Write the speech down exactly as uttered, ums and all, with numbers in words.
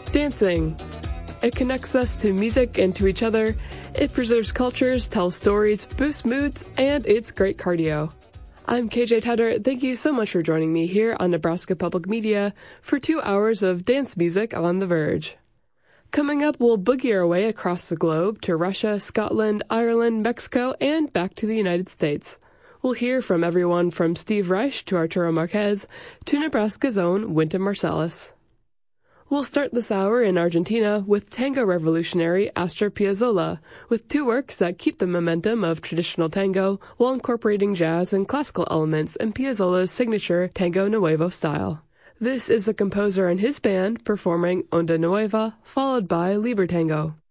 Dancing. It connects us to music and to each other. It preserves cultures, tells stories, boosts moods, and it's great cardio. I'm K J Tedder. Thank you so much for joining me here on Nebraska Public Media for two hours of dance music on The Verge. Coming up, we'll boogie our way across the globe to Russia, Scotland, Ireland, Mexico, and back to the United States. We'll hear from everyone from Steve Reich to Arturo Marquez to Nebraska's own Wynton Marsalis. We'll start this hour in Argentina with tango revolutionary Astor Piazzolla, with two works that keep the momentum of traditional tango while incorporating jazz and classical elements in Piazzolla's signature Tango Nuevo style. This is the composer and his band performing Onda Nueva, followed by Libertango.